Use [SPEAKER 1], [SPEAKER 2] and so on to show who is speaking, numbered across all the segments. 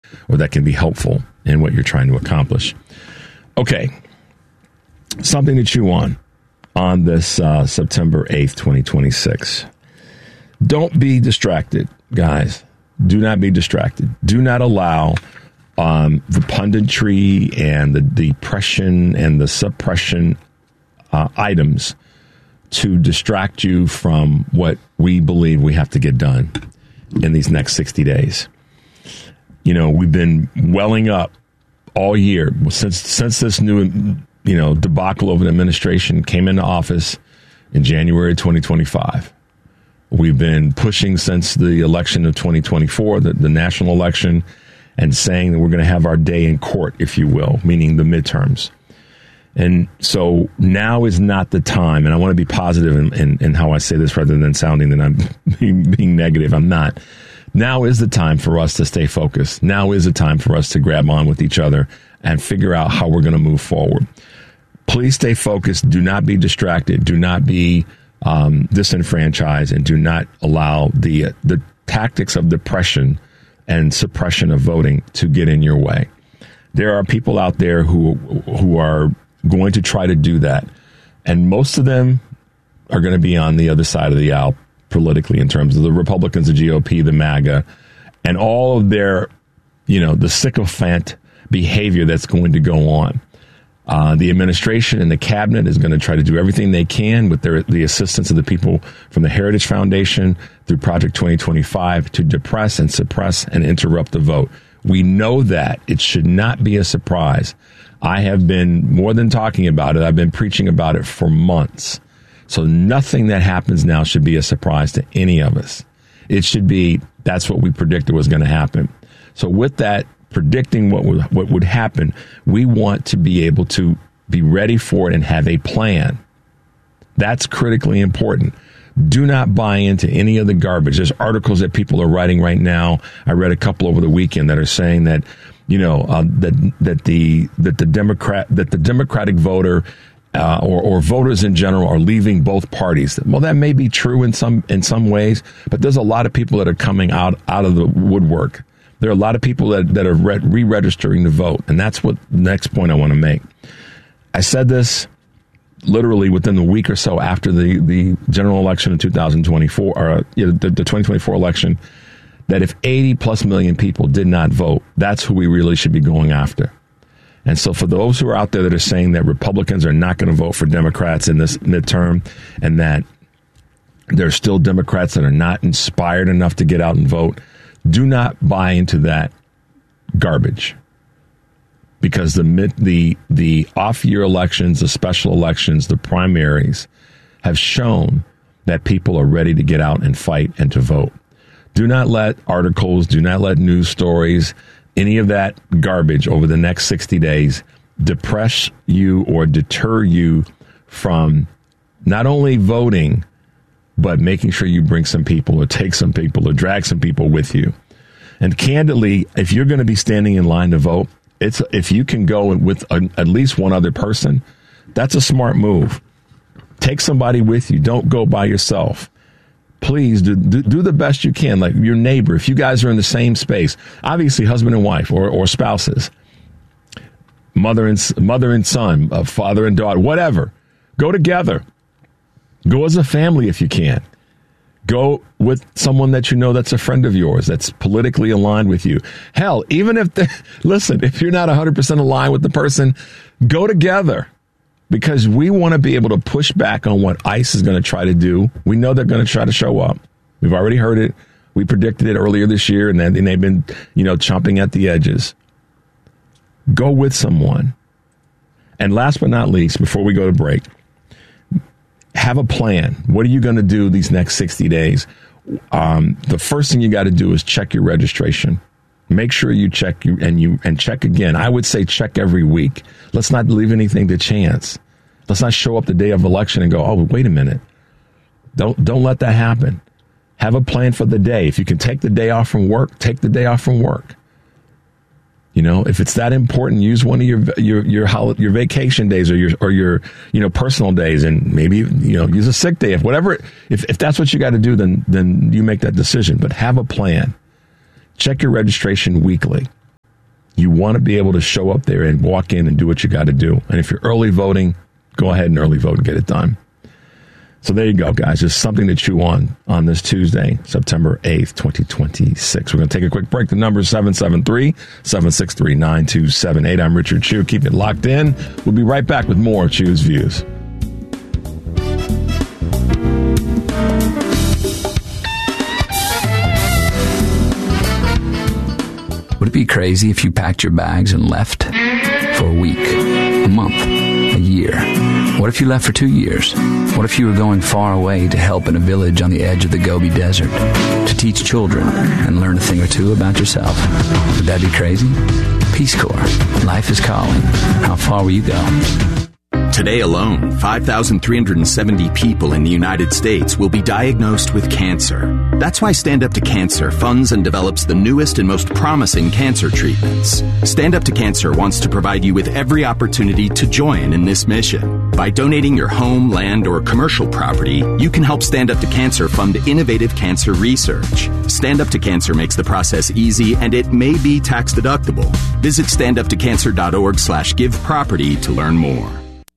[SPEAKER 1] or that can be helpful in what you're trying to accomplish. Okay, something to chew on this September 8th, 2026. Don't be distracted, guys. Do not be distracted. Do not allow the punditry and the depression and the suppression items to distract you from what we believe we have to get done in these next 60 days. You know, we've been welling up all year since this new, debacle of an administration came into office in January 2025. We've been pushing since the election of 2024, the national election, and saying that we're going to have our day in court, if you will, meaning the midterms. And so now is not the time, and I want to be positive in how I say this rather than sounding that I'm being negative. I'm not. Now is the time for us to stay focused. Now is the time for us to grab on with each other and figure out how we're going to move forward. Please stay focused. Do not be distracted. Do not be disenfranchised, and do not allow the tactics of depression and suppression of voting to get in your way. There are people out there who are going to try to do that, and most of them are going to be on the other side of the aisle politically in terms of the Republicans, the GOP, the MAGA, and all of their, the sycophant behavior that's going to go on. The administration and the cabinet is going to try to do everything they can with the assistance of the people from the Heritage Foundation through Project 2025 to depress and suppress and interrupt the vote. We know that. It should not be a surprise. I have been more than talking about it. I've been preaching about it for months. So nothing that happens now should be a surprise to any of us. It should be, that's what we predicted was going to happen. So with that, predicting what would happen, we want to be able to be ready for it and have a plan. That's critically important. Do not buy into any of the garbage. There's articles that people are writing right now. I read a couple over the weekend that are saying that, that the Democratic voter or voters in general are leaving both parties. Well, that may be true in some ways, but there's a lot of people that are coming out of the woodwork. There are a lot of people that are re-registering to vote, and that's what the next point I want to make. I said this literally within the week or so after the general election in 2024, or the 2024 election, that if 80 plus million people did not vote, that's who we really should be going after. And so for those who are out there that are saying that Republicans are not going to vote for Democrats in this midterm, and that there are still Democrats that are not inspired enough to get out and vote, do not buy into that garbage, because the off-year elections, the special elections, the primaries have shown that people are ready to get out and fight and to vote. Do not let articles, do not let news stories, any of that garbage over the next 60 days depress you or deter you from not only voting, but making sure you bring some people or take some people or drag some people with you. And candidly, if you're going to be standing in line to vote, if you can go with at least one other person, that's a smart move. Take somebody with you. Don't go by yourself. Please do the best you can, like your neighbor. If you guys are in the same space, obviously husband and wife or spouses, mother and son, father and daughter, whatever, go together. Go as a family if you can. Go with someone that you know that's a friend of yours, that's politically aligned with you. Hell, even if if you're not 100% aligned with the person, go together, because we want to be able to push back on what ICE is going to try to do. We know they're going to try to show up. We've already heard it. We predicted it earlier this year, and then they've been, chomping at the edges. Go with someone. And last but not least, before we go to break, have a plan. What are you going to do these next 60 days? The first thing you got to do is check your registration. Make sure you check and check again. I would say check every week. Let's not leave anything to chance. Let's not show up the day of election and go, oh, wait a minute. Don't let that happen. Have a plan for the day. If you can take the day off from work, take the day off from work. If it's that important, use one of your vacation days or your personal days, and maybe use a sick day. If that's what you got to do, then you make that decision. But have a plan. Check your registration weekly. You want to be able to show up there and walk in and do what you got to do. And if you're early voting, go ahead and early vote and get it done. So there you go, guys. Just something to chew on this Tuesday, September 8th, 2026. We're going to take a quick break. The number is 773-763-9278. I'm Richard Chew. Keep it locked in. We'll be right back with more Chew's Views.
[SPEAKER 2] Would it be crazy if you packed your bags and left for a week, a month, a year? What if you left for 2 years? What if you were going far away to help in a village on the edge of the Gobi Desert, to teach children and learn a thing or two about yourself? Would that be crazy? Peace Corps. Life is calling. How far will you go?
[SPEAKER 3] Today alone, 5,370 people in the United States will be diagnosed with cancer. That's why Stand Up to Cancer funds and develops the newest and most promising cancer treatments. Stand Up to Cancer wants to provide you with every opportunity to join in this mission. By donating your home, land, or commercial property, you can help Stand Up to Cancer fund innovative cancer research. Stand Up to Cancer makes the process easy, and it may be tax deductible. Visit standuptocancer.org/giveproperty to learn more.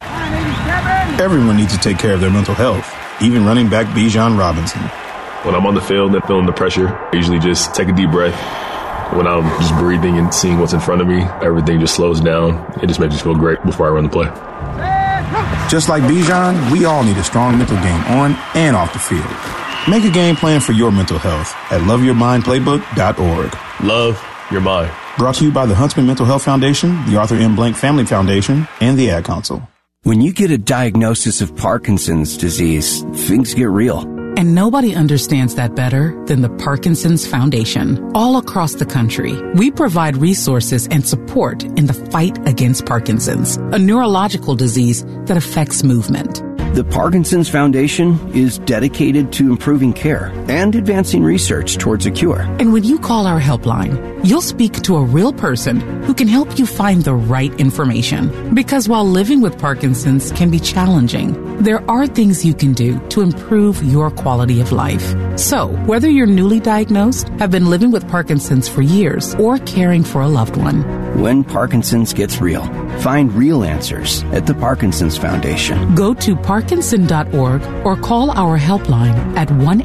[SPEAKER 4] Everyone needs to take care of their mental health, even running back Bijan Robinson.
[SPEAKER 5] When I'm on the field and feeling the pressure, I usually just take a deep breath. When I'm just breathing and seeing what's in front of me, everything just slows down. It just makes me feel great before I run the play.
[SPEAKER 4] Just like Bijan, we all need a strong mental game on and off the field. Make a game plan for your mental health at loveyourmindplaybook.org.
[SPEAKER 5] Love your mind.
[SPEAKER 4] Brought to you by the Huntsman Mental Health Foundation, the Arthur M. Blank Family Foundation, and the Ad Council.
[SPEAKER 6] When you get a diagnosis of Parkinson's disease, things get real.
[SPEAKER 7] And nobody understands that better than the Parkinson's Foundation. All across the country, we provide resources and support in the fight against Parkinson's, a neurological disease that affects movement.
[SPEAKER 6] The Parkinson's Foundation is dedicated to improving care and advancing research towards a cure.
[SPEAKER 7] And when you call our helpline, you'll speak to a real person who can help you find the right information. Because while living with Parkinson's can be challenging, there are things you can do to improve your quality of life. So, whether you're newly diagnosed, have been living with Parkinson's for years, or caring for a loved one,
[SPEAKER 6] when Parkinson's gets real, find real answers at the Parkinson's Foundation.
[SPEAKER 7] Go to parkinson.org or call our helpline at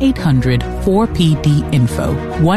[SPEAKER 7] 1-800-4PD-INFO,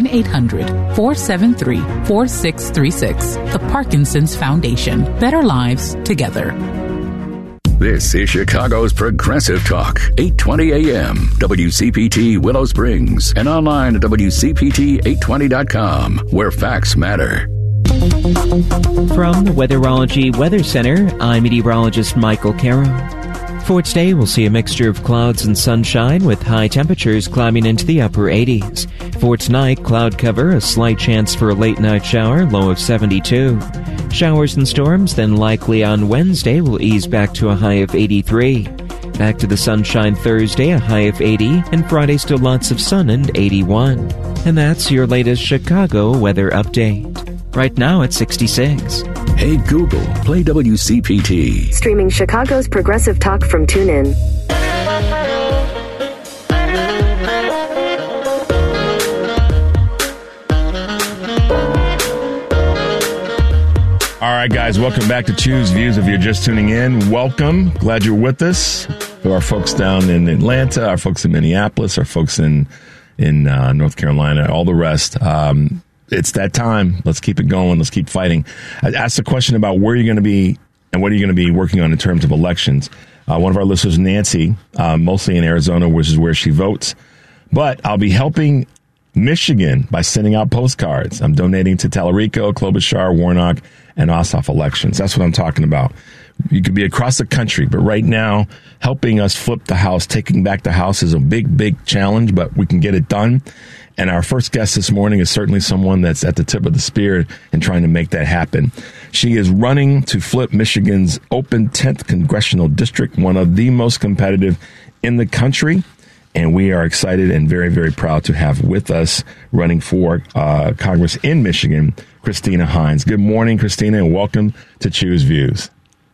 [SPEAKER 7] 1-800-473-4636. The Parkinson's Foundation. Better lives together.
[SPEAKER 8] This is Chicago's Progressive Talk, 820 AM, WCPT Willow Springs, and online at WCPT820.com, where facts matter.
[SPEAKER 9] From the Weatherology Weather Center, I'm meteorologist Michael Carroll. For today, we'll see a mixture of clouds and sunshine with high temperatures climbing into the upper 80s. For tonight, cloud cover, a slight chance for a late night shower, low of 72. Showers and storms then likely on Wednesday will ease back to a high of 83. Back to the sunshine Thursday, a high of 80, and Friday still lots of sun and 81. And that's your latest Chicago weather update. Right now it's 66.
[SPEAKER 8] Hey Google, play WCPT.
[SPEAKER 10] Streaming Chicago's Progressive Talk from TuneIn.
[SPEAKER 1] All right, guys, welcome back to Chew's Views. If you're just tuning in, welcome. Glad you're with us. To our folks down in Atlanta, our folks in Minneapolis, our folks in North Carolina, all the rest. It's that time. Let's keep it going. Let's keep fighting. I asked a question about where you're going to be and what are you going to be working on in terms of elections. One of our listeners, Nancy, mostly in Arizona, which is where she votes. But I'll be helping Michigan by sending out postcards. I'm donating to Tallarico, Klobuchar, Warnock, and Ossoff elections. That's what I'm talking about. You could be across the country, but right now, helping us flip the House, taking back the House is a big, big challenge, but we can get it done. And our first guest this morning is certainly someone that's at the tip of the spear in trying to make that happen. She is running to flip Michigan's open 10th congressional district, one of the most competitive in the country. And we are excited and very, very proud to have with us running for Congress in Michigan, Christina Hines. Good morning, Christina, and welcome to Chew's Views.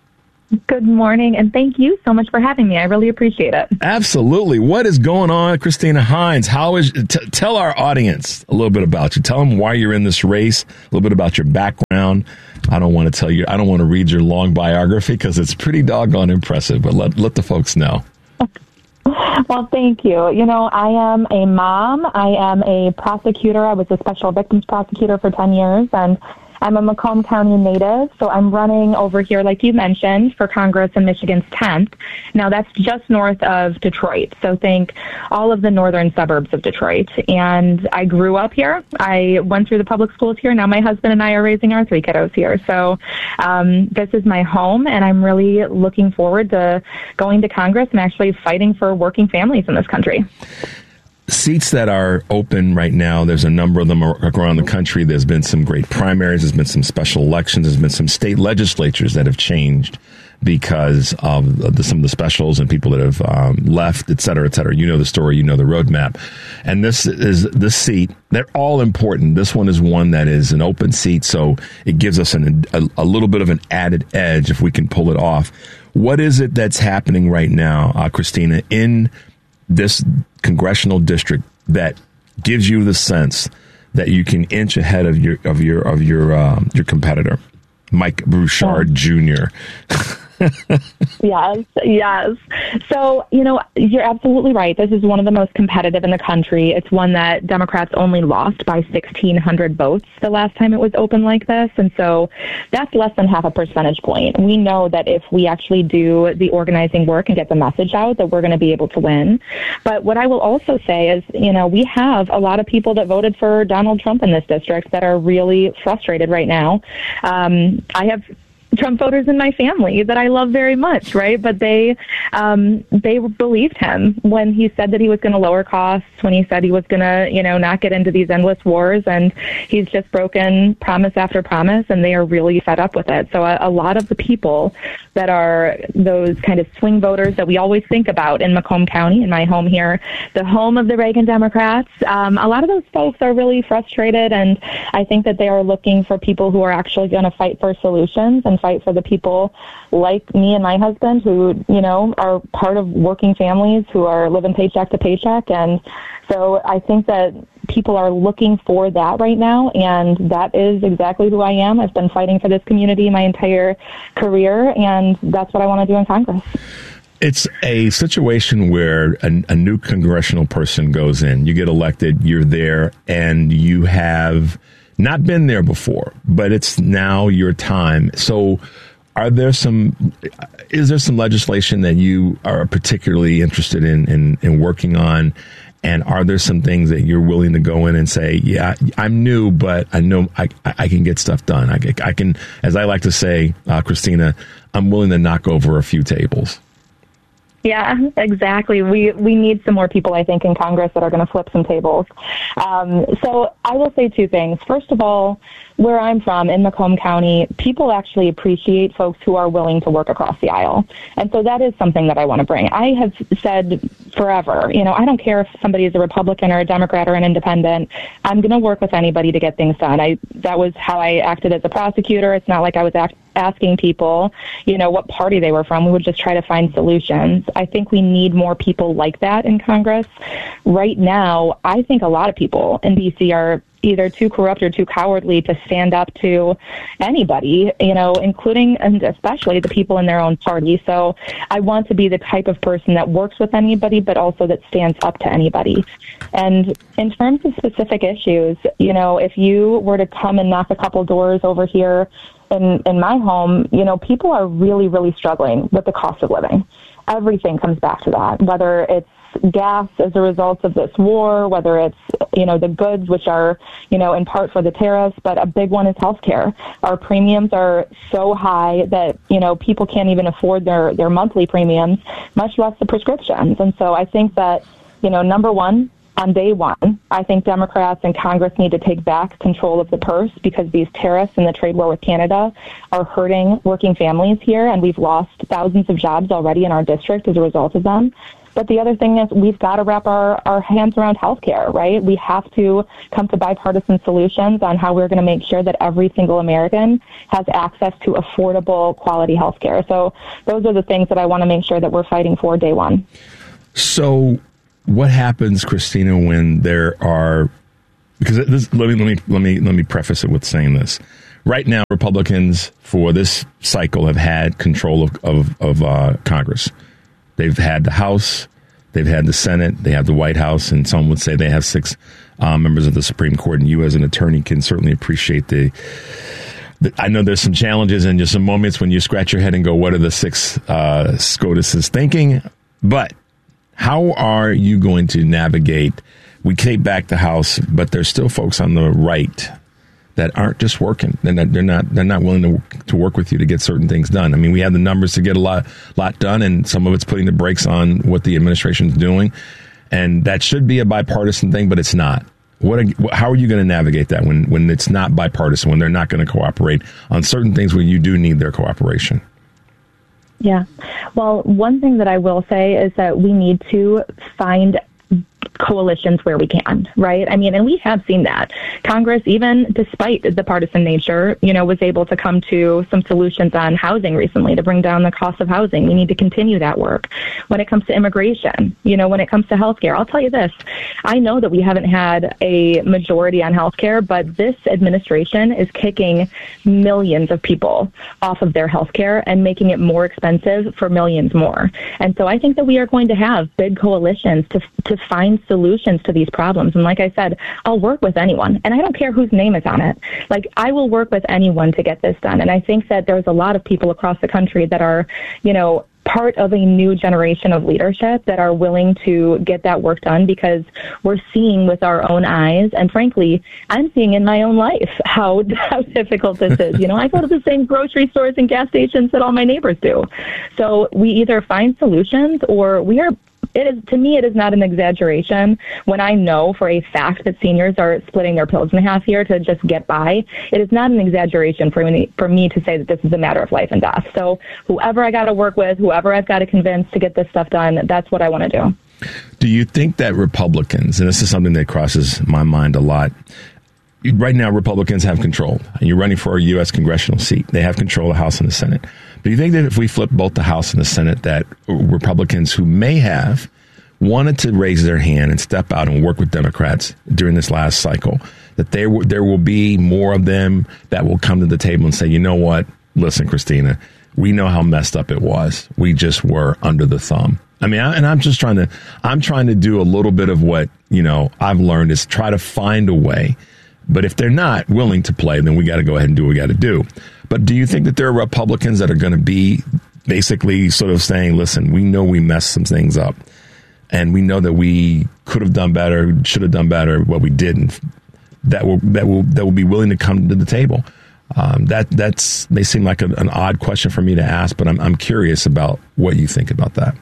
[SPEAKER 11] Good morning, and thank you so much for having me. I really appreciate it.
[SPEAKER 1] Absolutely. What is going on, Christina Hines? How is? Tell our audience a little bit about you. Tell them why you're in this race, a little bit about your background. I don't want to tell you. I don't want to read your long biography because it's pretty doggone impressive, but let the folks know.
[SPEAKER 11] Well, thank you. You know, I am a mom. I am a prosecutor. I was a special victims prosecutor for 10 years, and I'm a Macomb County native, so I'm running over here, like you mentioned, for Congress in Michigan's 10th. Now, that's just north of Detroit, so think all of the northern suburbs of Detroit. And I grew up here. I went through the public schools here. Now my husband and I are raising our 3 kiddos here. So this is my home, and I'm really looking forward to going to Congress and actually fighting for working families in this country.
[SPEAKER 1] Seats that are open right now, there's a number of them around the country. There's been some great primaries. There's been some special elections. There's been some state legislatures that have changed because of some of the specials and people that have left, et cetera, et cetera. You know the story. You know the roadmap. And this seat. They're all important. This one is one that is an open seat, so it gives us a little bit of an added edge if we can pull it off. What is it that's happening right now, Christina, in this congressional district that gives you the sense that you can inch ahead of your competitor, Mike Bouchard Jr.?
[SPEAKER 11] Yes. So, you know, you're absolutely right. This is one of the most competitive in the country. It's one that Democrats only lost by 1,600 votes the last time it was open like this. And so that's less than half a percentage point. We know that if we actually do the organizing work and get the message out, that we're going to be able to win. But what I will also say is, you know, we have a lot of people that voted for Donald Trump in this district that are really frustrated right now. I have Trump voters in my family that I love very much, right? But they believed him when he said that he was going to lower costs, when he said he was going to, you know, not get into these endless wars, and he's just broken promise after promise, and they are really fed up with it. So a lot of the people that are those kind of swing voters that we always think about in Macomb County, in my home here, the home of the Reagan Democrats, a lot of those folks are really frustrated, and I think that they are looking for people who are actually going to fight for solutions and fight for the people like me and my husband who, you know, are part of working families who are living paycheck to paycheck. And so I think that people are looking for that right now, and that is exactly who I am. I've been fighting for this community my entire career, and that's what I want to do in Congress.
[SPEAKER 1] It's a situation where a new congressional person goes in, you get elected, you're there, and you have not been there before, but it's now your time. So is there some legislation that you are particularly interested in working on? And are there some things that you're willing to go in and say, yeah, I'm new, but I know I can get stuff done. I can, as I like to say, Christina, I'm willing to knock over a few tables.
[SPEAKER 11] Yeah, exactly. We need some more people, I think, in Congress that are going to flip some tables. So I will say 2 things. First of all, where I'm from in Macomb County, people actually appreciate folks who are willing to work across the aisle. And so that is something that I want to bring. I have said forever, you know, I don't care if somebody is a Republican or a Democrat or an independent. I'm going to work with anybody to get things done. That was how I acted as a prosecutor. It's not like I was asking people, you know, what party they were from. We would just try to find solutions. I think we need more people like that in Congress. Right now, I think a lot of people in D.C. are either too corrupt or too cowardly to stand up to anybody, you know, including and especially the people in their own party. So I want to be the type of person that works with anybody, but also that stands up to anybody. And in terms of specific issues, you know, if you were to come and knock a couple doors over here in my home, you know, people are really, really struggling with the cost of living. Everything comes back to that, whether it's gas as a result of this war, whether it's, you know, the goods, which are, you know, in part for the tariffs, but a big one is healthcare. Our premiums are so high that, you know, people can't even afford their monthly premiums, much less the prescriptions. And so I think that, you know, number one, on day one, I think Democrats and Congress need to take back control of the purse because these tariffs and the trade war with Canada are hurting working families here, and we've lost thousands of jobs already in our district as a result of them. But the other thing is we've got to wrap our hands around healthcare, right? We have to come to bipartisan solutions on how we're going to make sure that every single American has access to affordable, quality healthcare. So those are the things that I want to make sure that we're fighting for day one.
[SPEAKER 1] So what happens, Christina, when there are, because let me preface it with saying this. Right now, Republicans for this cycle have had control of Congress. They've had the House, they've had the Senate, they have the White House, and some would say they have 6 members of the Supreme Court. And you, as an attorney, can certainly appreciate I know there's some challenges and just some moments when you scratch your head and go, what are the 6 SCOTUS's thinking? But how are you going to navigate? We take back the House, but there's still folks on the right that aren't just working. They're not willing to work with you to get certain things done. I mean, we have the numbers to get a lot done, and some of it's putting the brakes on what the administration's doing. And that should be a bipartisan thing, but it's not. How are you going to navigate that when it's not bipartisan, when they're not going to cooperate on certain things where you do need their cooperation?
[SPEAKER 11] Yeah. Well, one thing that I will say is that we need to find coalitions where we can, right? I mean, and we have seen that. Congress, even despite the partisan nature, was able to come to some solutions on housing recently to bring down the cost of housing. We need to continue that work. When it comes to immigration, when it comes to healthcare, I'll tell you this. I know that we haven't had a majority on healthcare, but this administration is kicking millions of people off of their healthcare and making it more expensive for millions more. And so I think that we are going to have big coalitions to find solutions to these problems. And like I said, I'll work with anyone, and I don't care whose name is on it. Like, I will work with anyone to get this done. And I think that there's a lot of people across the country that are, part of a new generation of leadership that are willing to get that work done, because we're seeing with our own eyes, and frankly, I'm seeing in my own life how difficult this is. I go to the same grocery stores and gas stations that all my neighbors do. So we either find solutions, or to me, it is not an exaggeration when I know for a fact that seniors are splitting their pills in half here to just get by. It is not an exaggeration for me to say that this is a matter of life and death. So whoever I got to work with, whoever I've got to convince to get this stuff done, that's what I want to do.
[SPEAKER 1] Do you think that Republicans, and this is something that crosses my mind a lot, right now Republicans have control, and you're running for a U.S. congressional seat. They have control of the House and the Senate. Do you think that if we flip both the House and the Senate, that Republicans who may have wanted to raise their hand and step out and work with Democrats during this last cycle, that there will be more of them that will come to the table and say, you know what, listen, Christina, we know how messed up it was. We just were under the thumb. I mean, I'm trying to do a little bit of what, I've learned is try to find a way. But if they're not willing to play, then we got to go ahead and do what we got to do. But do you think that there are Republicans that are going to be basically sort of saying, listen, we know we messed some things up, and we know that we could have done better, should have done better, what we didn't, that will be willing to come to the table? That may seem like an odd question for me to ask, but I'm curious about what you think about that.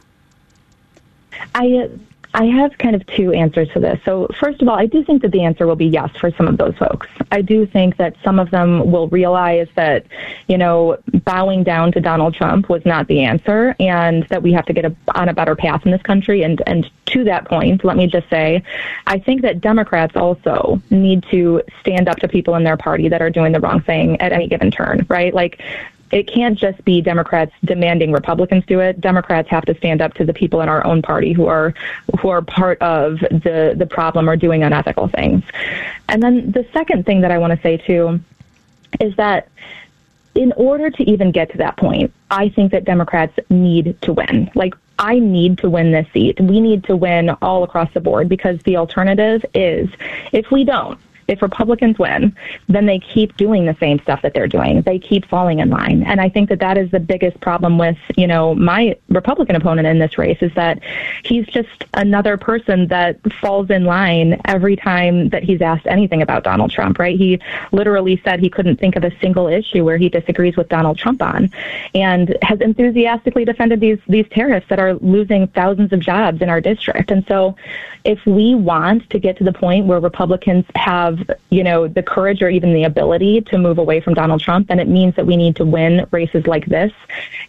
[SPEAKER 11] I have kind of 2 answers to this. So first of all, I do think that the answer will be yes for some of those folks. I do think that some of them will realize that, bowing down to Donald Trump was not the answer, and that we have to get on a better path in this country. And to that point, let me just say, I think that Democrats also need to stand up to people in their party that are doing the wrong thing at any given turn, right? Like, it can't just be Democrats demanding Republicans do it. Democrats have to stand up to the people in our own party who are part of the problem or doing unethical things. And then the second thing that I want to say, too, is that in order to even get to that point, I think that Democrats need to win. Like, I need to win this seat. We need to win all across the board, because the alternative is, if we don't, if Republicans win, then they keep doing the same stuff that they're doing. They keep falling in line. And I think that that is the biggest problem with, my Republican opponent in this race, is that he's just another person that falls in line every time that he's asked anything about Donald Trump, right? He literally said he couldn't think of a single issue where he disagrees with Donald Trump on, and has enthusiastically defended these tariffs that are losing thousands of jobs in our district. And so if we want to get to the point where Republicans have, the courage or even the ability to move away from Donald Trump, then it means that we need to win races like this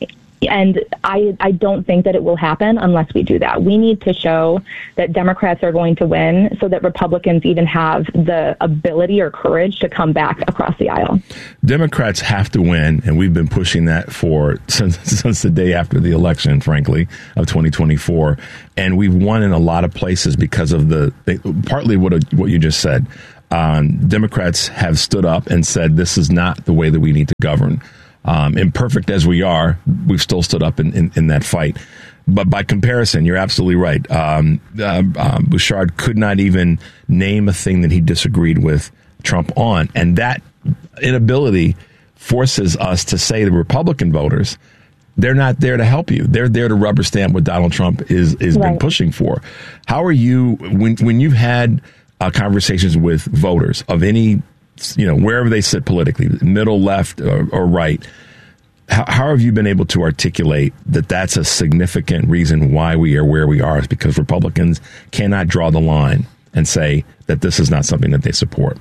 [SPEAKER 11] And I don't think that it will happen unless we do that. We need to show that Democrats are going to win so that Republicans even have the ability or courage to come back across the aisle.
[SPEAKER 1] Democrats have to win, and we've been pushing that since the day after the election, frankly, of 2024. And we've won in a lot of places because of partly what you just said. Democrats have stood up and said this is not the way that we need to govern. Imperfect as we are, we've still stood up in that fight. But by comparison, you're absolutely right. Bouchard could not even name a thing that he disagreed with Trump on. And that inability forces us to say to Republican voters, they're not there to help you. They're there to rubber stamp what Donald Trump is been pushing for. How are you, when you've had conversations with voters of any, wherever they sit politically, middle, left, or right, how have you been able to articulate that that's a significant reason why we are where we are? Is because Republicans cannot draw the line and say that this is not something that they support?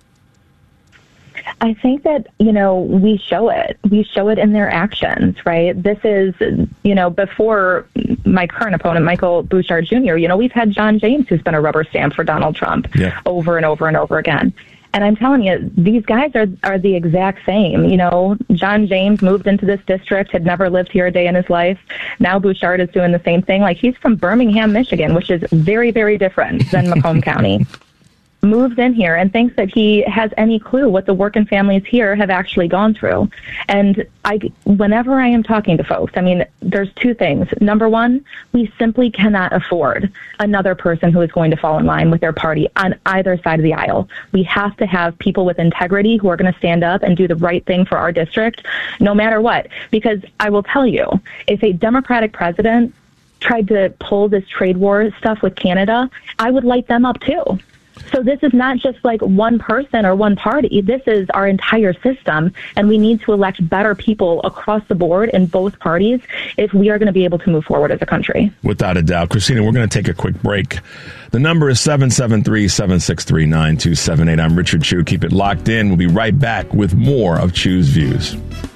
[SPEAKER 11] I think that, we show it. We show it in their actions, right? This is, before my current opponent, Michael Bouchard Jr., we've had John James, who's been a rubber stamp for Donald Trump over and over and over again. And I'm telling you, these guys are the exact same. John James moved into this district, had never lived here a day in his life. Now Bouchard is doing the same thing. Like, he's from Birmingham, Michigan, which is very, very different than Macomb County. Moves in here and thinks that he has any clue what the working families here have actually gone through. And whenever I am talking to folks, there's two things. Number one, we simply cannot afford another person who is going to fall in line with their party on either side of the aisle. We have to have people with integrity who are going to stand up and do the right thing for our district, no matter what. Because I will tell you, if a Democratic president tried to pull this trade war stuff with Canada, I would light them up too. So this is not just like one person or one party. This is our entire system, and we need to elect better people across the board in both parties if we are going to be able to move forward as a country.
[SPEAKER 1] Without a doubt. Christina, we're going to take a quick break. The number is 773-763-9278. I'm Richard Chew. Keep it locked in. We'll be right back with more of Chew's Views.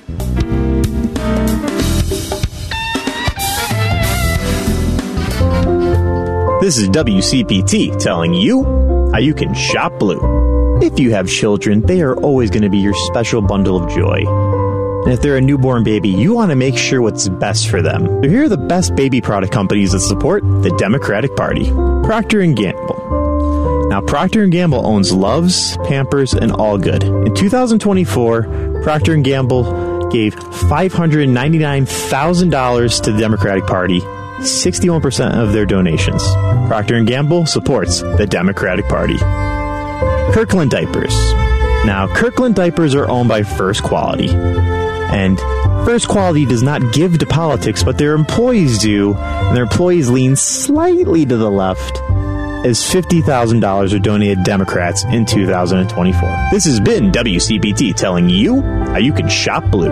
[SPEAKER 12] This is WCPT telling you how you can shop blue. If you have children, they are always going to be your special bundle of joy. And if they're a newborn baby, you want to make sure what's best for them. So here are the best baby product companies that support the Democratic Party. Procter & Gamble. Now, Procter & Gamble owns Luvs, Pampers, and All Good. In 2024, Procter & Gamble gave $599,000 to the Democratic Party, 61% of their donations. Procter & Gamble supports the Democratic Party. Kirkland Diapers. Now, Kirkland Diapers are owned by First Quality. And First Quality does not give to politics, but their employees do. And their employees lean slightly to the left, as $50,000 are donated to Democrats in 2024. This has been WCPT telling you how you can shop blue.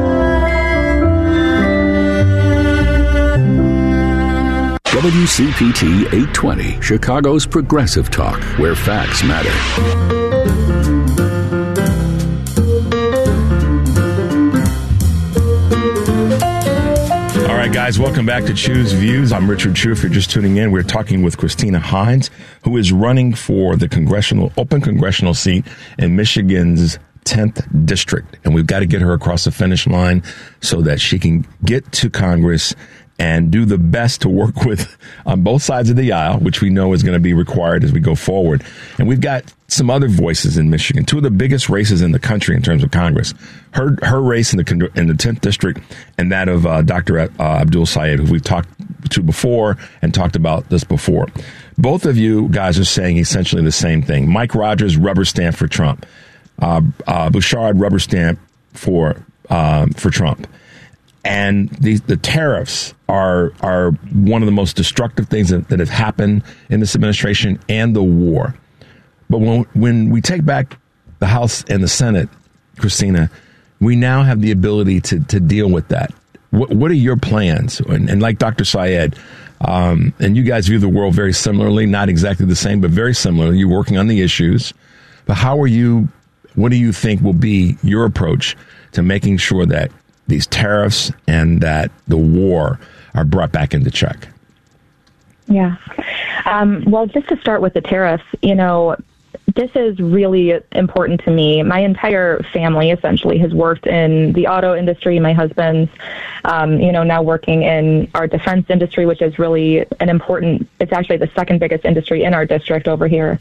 [SPEAKER 8] WCPT 820, Chicago's Progressive Talk, where facts matter.
[SPEAKER 1] All right, guys, welcome back to Chew's Views. I'm Richard Chew. If you're just tuning in, we're talking with Christina Hines, who is running for the open congressional seat in Michigan's 10th district. And we've got to get her across the finish line so that she can get to Congress and do the best to work with on both sides of the aisle, which we know is going to be required as we go forward. And we've got some other voices in Michigan, two of the biggest races in the country in terms of Congress. Her race in the 10th district and that of Dr. Abdul Sayed, who we've talked to before and talked about this before. Both of you guys are saying essentially the same thing. Mike Rogers, rubber stamp for Trump. Bouchard, rubber stamp for Trump. And the tariffs are one of the most destructive things that have happened in this administration, and the war. But when we take back the House and the Senate, Christina, we now have the ability to deal with that. What are your plans? And like Dr. Syed, and you guys view the world very similarly, not exactly the same, but very similar. You're working on the issues. But what do you think will be your approach to making sure that these tariffs and that the war are brought back into check?
[SPEAKER 11] Yeah. Well, just to start with the tariffs, this is really important to me. My entire family essentially has worked in the auto industry. My husband's, now working in our defense industry, which is really it's actually the second biggest industry in our district over here.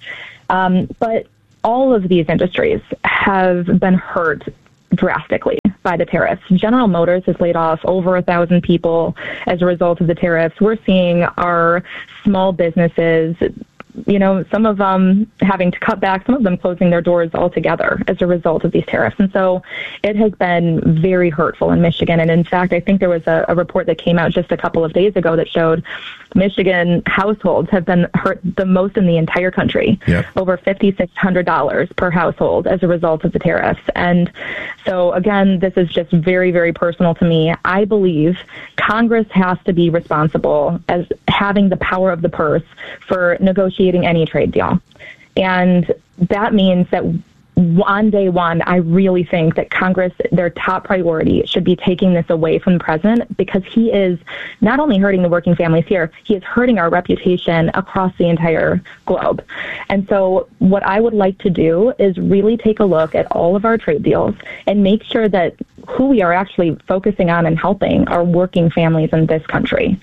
[SPEAKER 11] But all of these industries have been hurt drastically by the tariffs. General Motors has laid off over 1,000 people as a result of the tariffs. We're seeing our small businesses, some of them having to cut back, some of them closing their doors altogether as a result of these tariffs. And so it has been very hurtful in Michigan. And in fact, I think there was a report that came out just a couple of days ago that showed Michigan households have been hurt the most in the entire country, over $5,600 per household as a result of the tariffs. And so, again, this is just very, very personal to me. I believe Congress has to be responsible as having the power of the purse for negotiating any trade deal. And that means that on day one, I really think that Congress, their top priority should be taking this away from the president, because he is not only hurting the working families here, he is hurting our reputation across the entire globe. And so what I would like to do is really take a look at all of our trade deals and make sure that who we are actually focusing on and helping are working families in this country.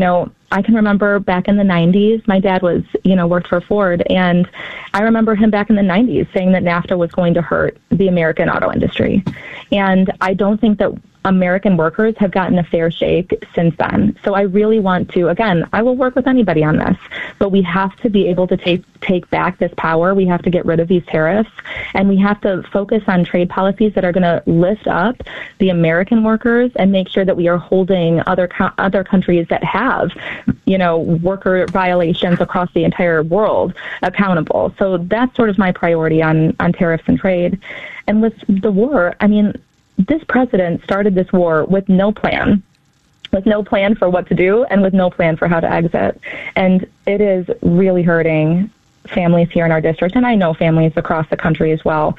[SPEAKER 11] I can remember back in the 90s, my dad worked for Ford, and I remember him back in the 90s saying that NAFTA was going to hurt the American auto industry. And I don't think that American workers have gotten a fair shake since then. So I really want to, again, I will work with anybody on this, but we have to be able to take back this power. We have to get rid of these tariffs, and we have to focus on trade policies that are going to lift up the American workers and make sure that we are holding other countries that have, worker violations across the entire world accountable. So that's sort of my priority on tariffs and trade. And with the war, this president started this war with no plan for what to do and with no plan for how to exit. And it is really hurting families here in our district, and I know families across the country as well.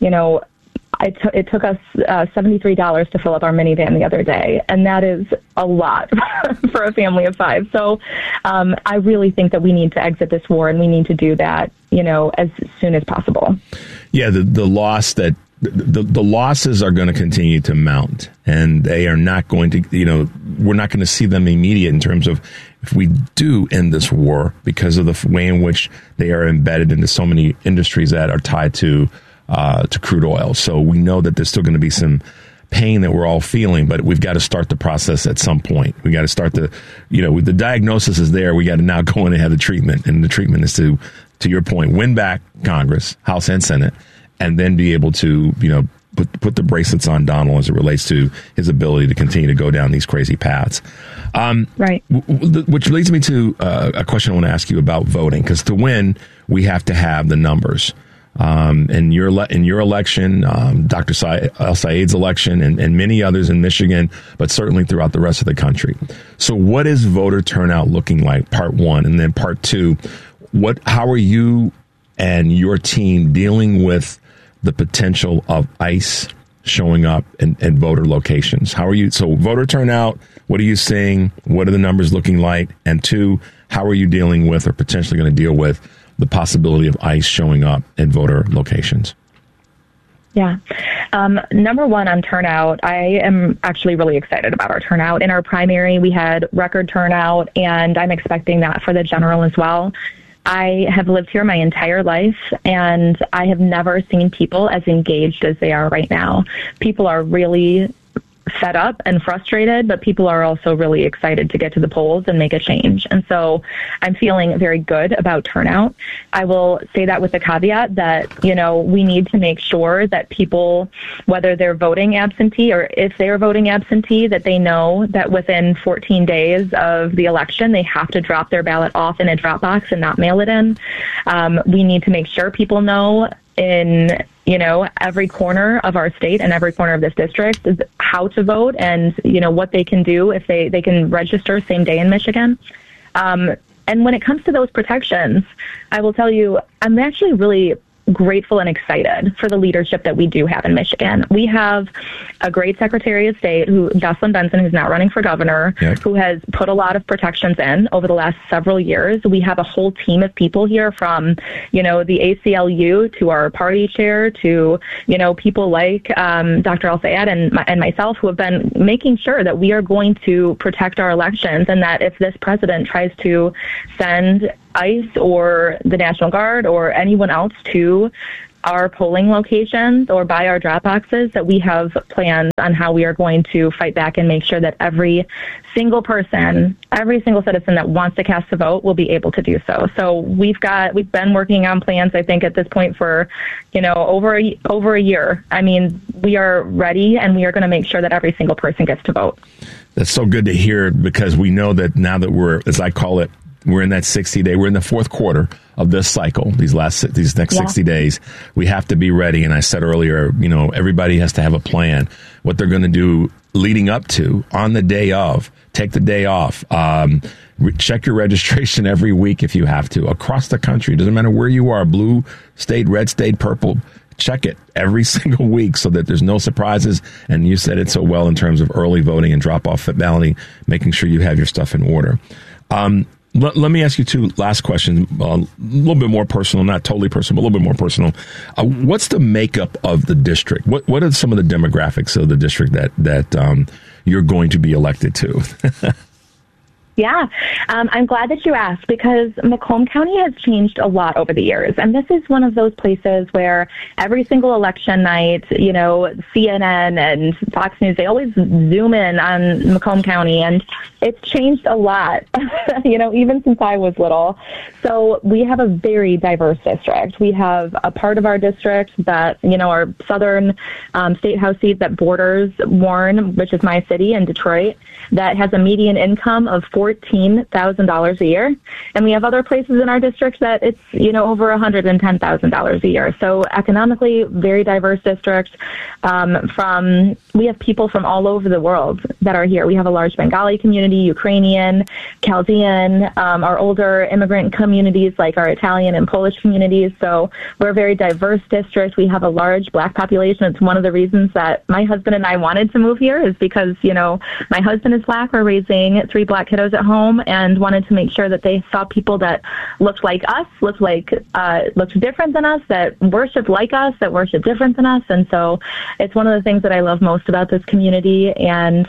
[SPEAKER 11] It took us $73 to fill up our minivan the other day, and that is a lot for a family of 5. So I really think that we need to exit this war, and we need to do that, as soon as possible.
[SPEAKER 1] Yeah, the loss that the losses are going to continue to mount, and they are not going to, we're not going to see them immediate in terms of if we do end this war, because of the way in which they are embedded into so many industries that are tied to crude oil. So we know that there's still going to be some pain that we're all feeling, but we've got to start the process at some point. We got to start the diagnosis is there. We got to now go in and have the treatment, and the treatment is to your point, win back Congress, House and Senate, and then be able to, put the bracelets on Donald as it relates to his ability to continue to go down these crazy paths.
[SPEAKER 11] Right.
[SPEAKER 1] Which leads me to a question I want to ask you about voting, because to win, we have to have the numbers. In your election, Dr. El-Sayed's election, and many others in Michigan, but certainly throughout the rest of the country. So what is voter turnout looking like, part one? And then part two, how are you and your team dealing with the potential of ICE showing up in voter locations? How are you? So voter turnout, what are you seeing? What are the numbers looking like? And two, how are you dealing with, or potentially going to deal with, the possibility of ICE showing up in voter locations?
[SPEAKER 11] Yeah. Number one, on turnout, I am actually really excited about our turnout. In our primary, we had record turnout, and I'm expecting that for the general as well. I have lived here my entire life, and I have never seen people as engaged as they are right now. People are really fed up and frustrated, but people are also really excited to get to the polls and make a change. And so I'm feeling very good about turnout. I will say that with the caveat that, we need to make sure that people, whether they're voting absentee or if they're voting absentee, that they know that within 14 days of the election, they have to drop their ballot off in a drop box and not mail it in. We need to make sure people know in every corner of our state and every corner of this district is how to vote, and what they can do if they can register same day in Michigan. And when it comes to those protections, I will tell you, I'm actually really grateful and excited for the leadership that we do have in Michigan. We have a great Secretary of State, Jocelyn Benson, who's now running for governor, who has put a lot of protections in over the last several years. We have a whole team of people here from, the ACLU to our party chair to, people like Dr. El-Sayed and myself, who have been making sure that we are going to protect our elections, and that if this president tries to send ICE or the National Guard or anyone else to our polling locations or by our drop boxes, that we have plans on how we are going to fight back and make sure that every single person, every single citizen that wants to cast a vote will be able to do so. So we've been working on plans, I think, at this point for, over a year. I mean, we are ready, and we are going to make sure that every single person gets to vote.
[SPEAKER 1] That's so good to hear, because we know that now that we're, as I call it, we're in that 60-day, we're in the fourth quarter of this cycle, these next 60 days. We have to be ready. And I said earlier, everybody has to have a plan, what they're going to do leading up to, on the day of, take the day off, check your registration every week if you have to, across the country. It doesn't matter where you are, blue state, red state, purple, check it every single week so that there's no surprises. And you said it so well in terms of early voting and drop-off balloting, making sure you have your stuff in order. Let me ask you two last questions, a little bit more personal, not totally personal, but a little bit more personal. What's the makeup of the district? What are some of the demographics of the district that you're going to be elected to?
[SPEAKER 11] Yeah, I'm glad that you asked, because Macomb County has changed a lot over the years. And this is one of those places where every single election night, CNN and Fox News, they always zoom in on Macomb County. And it's changed a lot, even since I was little. So we have a very diverse district. We have a part of our district that, our southern state house seat that borders Warren, which is my city, in Detroit, that has a median income of $14,000 a year. And we have other places in our district that it's, over $110,000 a year. So economically, very diverse district. We have people from all over the world that are here. We have a large Bengali community, Ukrainian, Chaldean, our older immigrant communities like our Italian and Polish communities. So we're a very diverse district. We have a large Black population. It's one of the reasons that my husband and I wanted to move here, is because, my husband is Black. We're raising 3 Black kiddos at home, and wanted to make sure that they saw people that looked like us, looked different than us, that worshiped like us, that worshiped different than us. And so it's one of the things that I love most about this community. And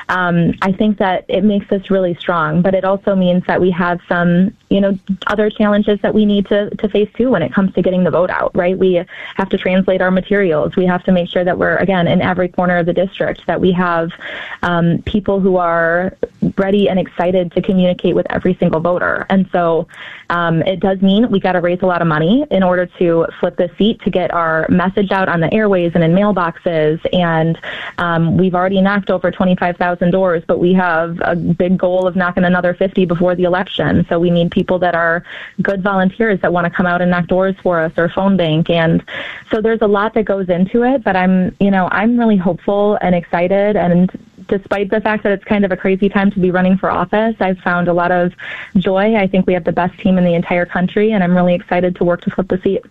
[SPEAKER 11] I think that it makes us really strong, but it also means that we have some, other challenges that we need to face too when it comes to getting the vote out, right? We have to translate our materials. We have to make sure that we're, again, in every corner of the district, that we have people who are ready and excited to communicate with every single voter. And so it does mean we got to raise a lot of money in order to flip the seat, to get our message out on the airways and in mailboxes. And we've already knocked over 25,000 doors, but we have a big goal of knocking another 50 before the election. So we need people that are good volunteers that want to come out and knock doors for us, or phone bank. And so there's a lot that goes into it, but I'm really hopeful and excited. And despite the fact that it's kind of a crazy time to be running for office, I've found a lot of joy. I think we have the best team in the entire country, and I'm really excited to work to flip the seat.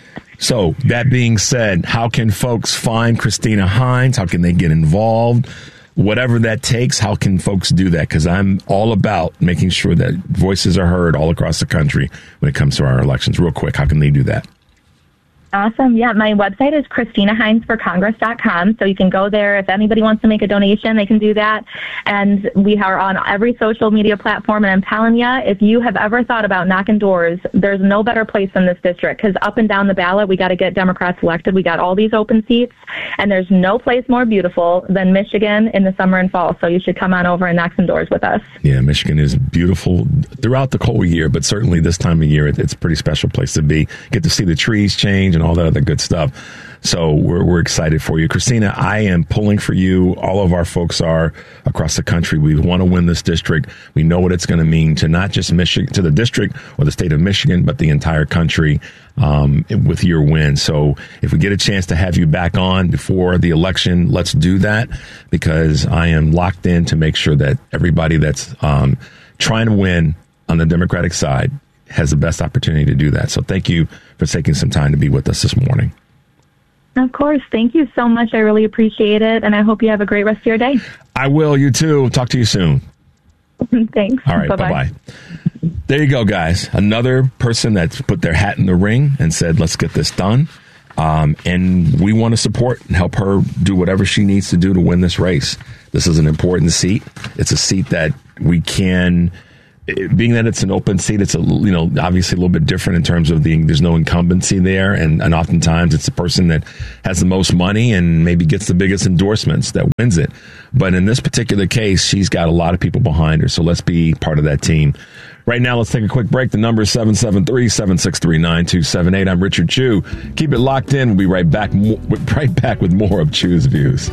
[SPEAKER 1] So that being said, how can folks find Christina Hines? How can they get involved? Whatever that takes, how can folks do that? Because I'm all about making sure that voices are heard all across the country when it comes to our elections. Real quick, how can they do that?
[SPEAKER 11] Awesome. Yeah, my website is ChristinaHinesForCongress.com. So you can go there. If anybody wants to make a donation, they can do that. And we are on every social media platform. And I'm telling you, if you have ever thought about knocking doors, there's no better place than this district, because up and down the ballot, we got to get Democrats elected. We got all these open seats, and there's no place more beautiful than Michigan in the summer and fall. So you should come on over and knock some doors with us.
[SPEAKER 1] Yeah, Michigan is beautiful throughout the whole year, but certainly this time of year, it's a pretty special place to be. Get to see the trees change and all that other good stuff. So we're excited for you. Christina, I am pulling for you. All of our folks are across the country. We want to win this district. We know what it's going to mean to not just Michigan, to the district or the state of Michigan, but the entire country with your win. So if we get a chance to have you back on before the election, let's do that, because I am locked in to make sure that everybody that's trying to win on the Democratic side has the best opportunity to do that. So thank you for taking some time to be with us this morning.
[SPEAKER 11] Of course. Thank you so much. I really appreciate it, and I hope you have a great rest of your day.
[SPEAKER 1] I will. You too. Talk to you soon.
[SPEAKER 11] Thanks.
[SPEAKER 1] All right. Bye-bye. There you go, guys. Another person that's put their hat in the ring and said, let's get this done. And we want to support and help her do whatever she needs to do to win this race. This is an important seat. It's a seat that we can, being that it's an open seat, it's obviously a little bit different in terms of there's no incumbency there. And oftentimes it's the person that has the most money and maybe gets the biggest endorsements that wins it. But in this particular case, she's got a lot of people behind her. So let's be part of that team. Right now, let's take a quick break. The number is 773-763-9278. I'm Richard Chu. Keep it locked in. We'll be right back with more of Chu's Views.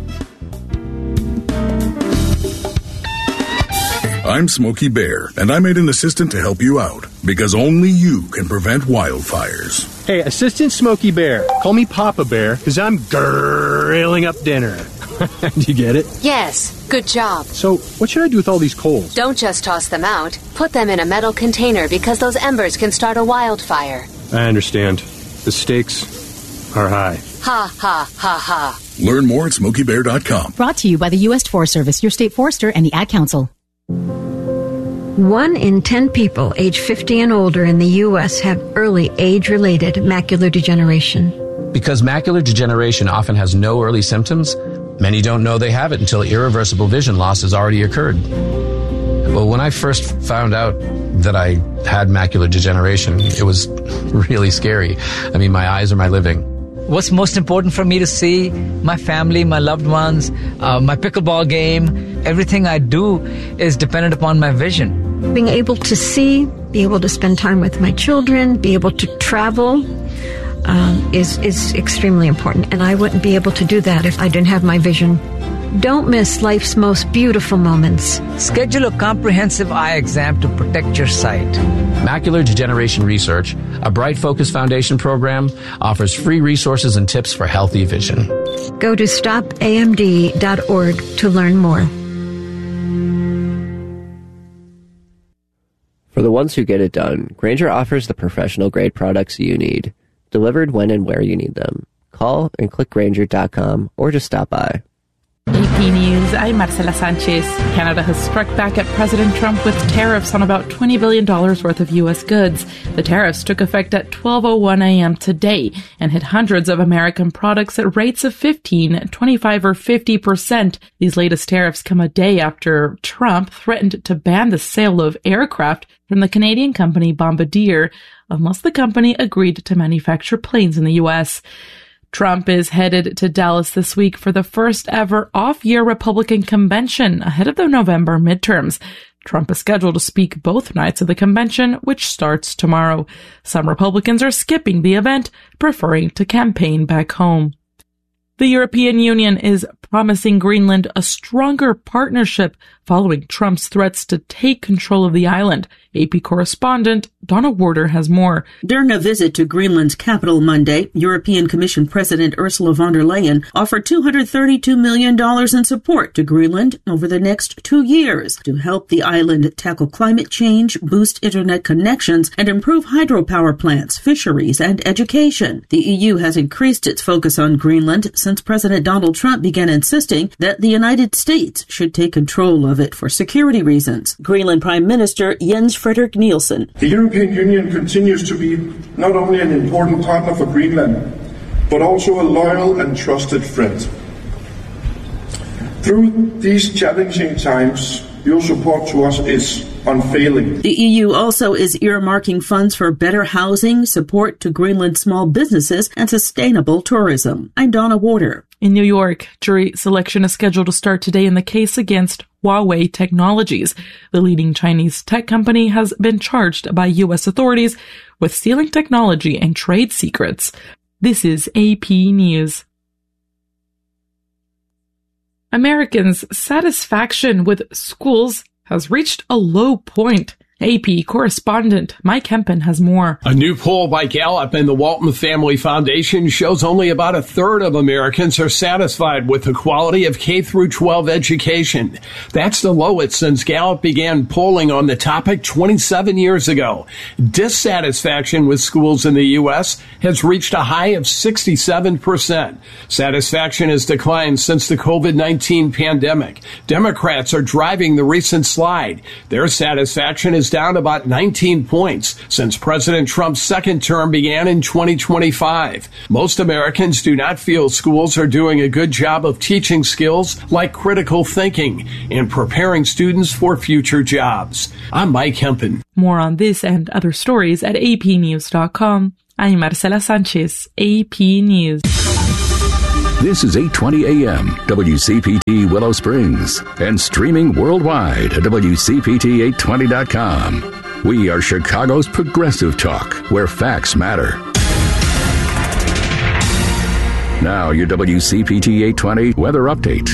[SPEAKER 13] I'm Smokey Bear, and I made an assistant to help you out, because only you can prevent wildfires.
[SPEAKER 14] Hey, Assistant Smokey Bear, call me Papa Bear, because I'm grilling up dinner. Do you get it?
[SPEAKER 15] Yes, good job.
[SPEAKER 14] So, what should I do with all these coals?
[SPEAKER 15] Don't just toss them out. Put them in a metal container because those embers can start a wildfire.
[SPEAKER 14] I understand. The stakes are high.
[SPEAKER 15] Ha, ha, ha, ha.
[SPEAKER 13] Learn more at SmokeyBear.com.
[SPEAKER 16] Brought to you by the U.S. Forest Service, your state forester, and the Ad Council.
[SPEAKER 17] 1 in 10 people age 50 and older in the U.S. have early age-related macular degeneration.
[SPEAKER 18] Because macular degeneration often has no early symptoms, many don't know they have it until irreversible vision loss has already occurred. Well, when I first found out that I had macular degeneration, it was really scary. I mean, my eyes are my living.
[SPEAKER 19] What's most important for me to see? My family, my loved ones, my pickleball game. Everything I do is dependent upon my vision.
[SPEAKER 17] Being able to see, be able to spend time with my children, be able to travel is extremely important. And I wouldn't be able to do that if I didn't have my vision. Don't miss life's most beautiful moments.
[SPEAKER 19] Schedule a comprehensive eye exam to protect your sight.
[SPEAKER 18] Macular Degeneration Research, a Bright Focus Foundation program, offers free resources and tips for healthy vision.
[SPEAKER 17] Go to stopamd.org to learn more.
[SPEAKER 20] For the ones who get it done, Grainger offers the professional-grade products you need, delivered when and where you need them. Call and click Grainger.com or just stop by.
[SPEAKER 7] AP News, I'm Marcela Sanchez. Canada has struck back at President Trump with tariffs on about $20 billion worth of U.S. goods. The tariffs took effect at 12:01 a.m. today and hit hundreds of American products at rates of 15, 25, or 50%. These latest tariffs come a day after Trump threatened to ban the sale of aircraft from the Canadian company Bombardier unless the company agreed to manufacture planes in the U.S. Trump is headed to Dallas this week for the first ever off-year Republican convention ahead of the November midterms. Trump is scheduled to speak both nights of the convention, which starts tomorrow. Some Republicans are skipping the event, preferring to campaign back home. The European Union is promising Greenland a stronger partnership following Trump's threats to take control of the island. AP correspondent Donna Warder has more.
[SPEAKER 21] During a visit to Greenland's capital Monday, European Commission President Ursula von der Leyen offered $232 million in support to Greenland over the next 2 years to help the island tackle climate change, boost internet connections, and improve hydropower plants, fisheries, and education. The EU has increased its focus on Greenland since President Donald Trump began insisting that the United States should take control of it for security reasons. Greenland Prime Minister Jens Frederik Nielsen.
[SPEAKER 22] The European Union continues to be not only an important partner for Greenland, but also a loyal and trusted friend. Through these challenging times, your support to us is unfailing.
[SPEAKER 21] The EU also is earmarking funds for better housing, support to Greenland small businesses, and sustainable tourism. I'm Donna Warder.
[SPEAKER 7] In New York, jury selection is scheduled to start today in the case against Huawei Technologies. The leading Chinese tech company has been charged by U.S. authorities with stealing technology and trade secrets. This is AP News. Americans' satisfaction with schools has reached a low point.
[SPEAKER 2] AP correspondent Mike Hempen has more.
[SPEAKER 3] A new poll by Gallup and the Walton Family Foundation shows only about a third of Americans are satisfied with the quality of K-12 education. That's the lowest since Gallup began polling on the topic 27 years ago. Dissatisfaction with schools in the U.S. has reached a high of 67%. Satisfaction has declined since the COVID-19 pandemic. Democrats are driving the recent slide. Their satisfaction is down about 19 points since President Trump's second term began in 2025. Most Americans do not feel schools are doing a good job of teaching skills like critical thinking and preparing students for future jobs. I'm Mike Hempen.
[SPEAKER 2] More on this and other stories at apnews.com. I'm Marcela Sanchez, AP News.
[SPEAKER 8] This is 820 AM, WCPT Willow Springs, and streaming worldwide at WCPT820.com. We are Chicago's progressive talk, where facts matter. Now, your WCPT 820 weather update.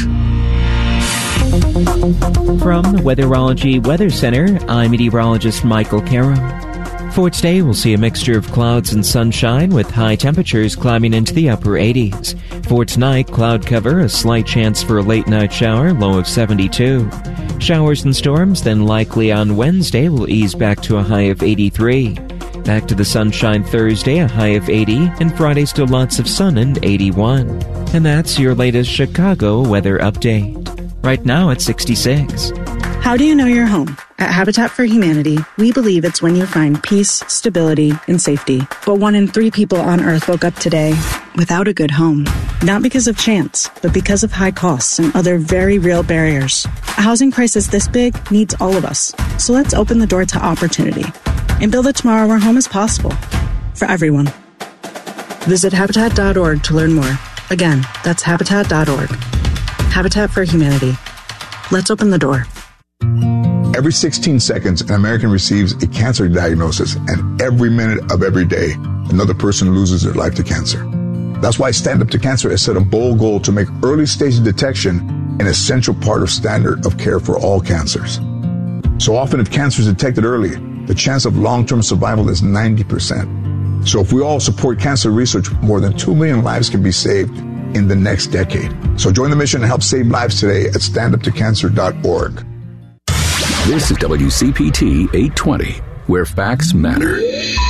[SPEAKER 9] From the Weatherology Weather Center, I'm meteorologist Michael Caro. For today, we'll see a mixture of clouds and sunshine with high temperatures climbing into the upper 80s. For tonight, cloud cover, a slight chance for a late night shower, low of 72. Showers and storms then likely on Wednesday will ease back to a high of 83. Back to the sunshine Thursday, a high of 80, and Friday still lots of sun and 81. And that's your latest Chicago weather update. Right now it's 66.
[SPEAKER 23] How do you know you're home? At Habitat for Humanity, we believe it's when you find peace, stability, and safety. But 1 in 3 people on Earth woke up today without a good home. Not because of chance, but because of high costs and other very real barriers. A housing crisis this big needs all of us. So let's open the door to opportunity and build a tomorrow where home is possible for everyone. Visit Habitat.org to learn more. Again, that's Habitat.org. Habitat for Humanity. Let's open the door.
[SPEAKER 24] Every 16 seconds, an American receives a cancer diagnosis, and every minute of every day, another person loses their life to cancer. That's why Stand Up to Cancer has set a bold goal to make early stage detection an essential part of standard of care for all cancers. So often, if cancer is detected early, the chance of long-term survival is 90%. So if we all support cancer research, more than 2 million lives can be saved in the next decade. So join the mission and help save lives today at standuptocancer.org.
[SPEAKER 8] This is WCPT 820, where facts matter.